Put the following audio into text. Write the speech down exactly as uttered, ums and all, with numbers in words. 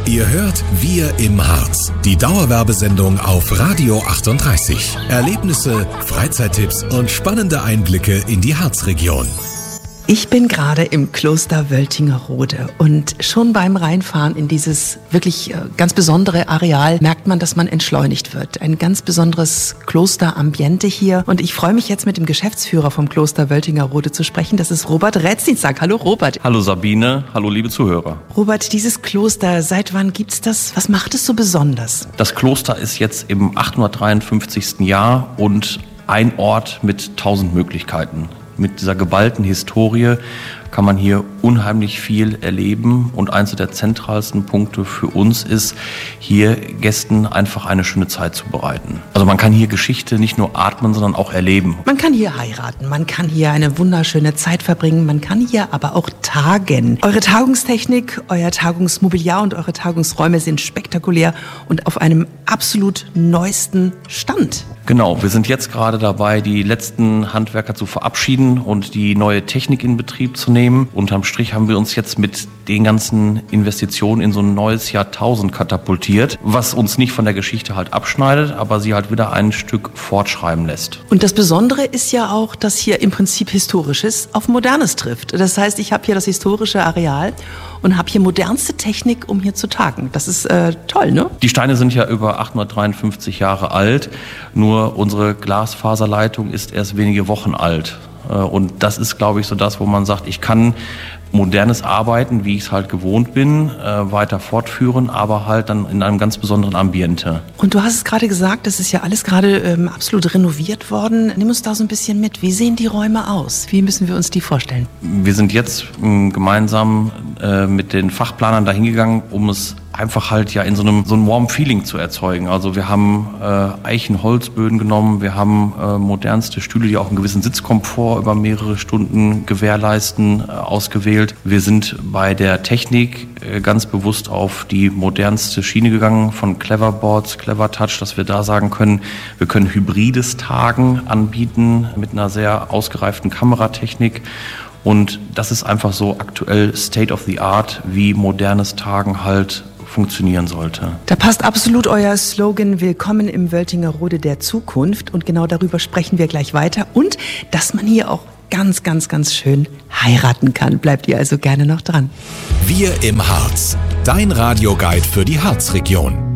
Ihr hört Wir im Harz, die Dauerwerbesendung auf Radio achtunddreißig. Erlebnisse, Freizeittipps und spannende Einblicke in die Harzregion. Ich bin gerade im Kloster Wöltingerode und schon beim Reinfahren in dieses wirklich ganz besondere Areal merkt man, dass man entschleunigt wird. Ein ganz besonderes Klosterambiente hier und ich freue mich jetzt mit dem Geschäftsführer vom Kloster Wöltingerode zu sprechen. Das ist Robert Rätznitzak. Hallo Robert. Hallo Sabine, hallo liebe Zuhörer. Robert, dieses Kloster, seit wann gibt's das? Was macht es so besonders? Das Kloster ist jetzt im achthundertdreiundfünfzigsten Jahr und ein Ort mit tausend Möglichkeiten. Mit dieser geballten Historie kann man hier unheimlich viel erleben und eins der zentralsten Punkte für uns ist, hier Gästen einfach eine schöne Zeit zu bereiten. Also man kann hier Geschichte nicht nur atmen, sondern auch erleben. Man kann hier heiraten, man kann hier eine wunderschöne Zeit verbringen, man kann hier aber auch tagen. Eure Tagungstechnik, euer Tagungsmobiliar und eure Tagungsräume sind spektakulär und auf einem absolut neuesten Stand. Genau, wir sind jetzt gerade dabei, die letzten Handwerker zu verabschieden und die neue Technik in Betrieb zu nehmen. Unterm Strich haben wir uns jetzt mit den ganzen Investitionen in so ein neues Jahrtausend katapultiert, was uns nicht von der Geschichte halt abschneidet, aber sie halt wieder ein Stück fortschreiben lässt. Und das Besondere ist ja auch, dass hier im Prinzip Historisches auf Modernes trifft. Das heißt, ich habe hier das historische Areal und habe hier modernste Technik, um hier zu tagen. Das ist äh, toll, ne? Die Steine sind ja über achthundertdreiundfünfzig Jahre alt, nur unsere Glasfaserleitung ist erst wenige Wochen alt. Und das ist, glaube ich, so das, wo man sagt, ich kann modernes Arbeiten, wie ich es halt gewohnt bin, äh, weiter fortführen, aber halt dann in einem ganz besonderen Ambiente. Und du hast es gerade gesagt, das ist ja alles gerade ähm, absolut renoviert worden. Nimm uns da so ein bisschen mit. Wie sehen die Räume aus? Wie müssen wir uns die vorstellen? Wir sind jetzt äh, gemeinsam äh, mit den Fachplanern dahingegangen, um es einfach halt ja in so einem so ein warm Feeling zu erzeugen. Also wir haben äh, Eichenholzböden genommen, wir haben äh, modernste Stühle, die auch einen gewissen Sitzkomfort über mehrere Stunden gewährleisten, äh, ausgewählt. Wir sind bei der Technik äh, ganz bewusst auf die modernste Schiene gegangen von Cleverboards, Clevertouch, dass wir da sagen können, wir können hybrides Tagen anbieten mit einer sehr ausgereiften Kameratechnik. Und das ist einfach so aktuell State of the Art, wie modernes Tagen halt funktionieren sollte. Da passt absolut euer Slogan Willkommen im Wöltingerode der Zukunft und genau darüber sprechen wir gleich weiter und dass man hier auch ganz, ganz, ganz schön heiraten kann. Bleibt ihr also gerne noch dran. Wir im Harz, dein Radioguide für die Harzregion.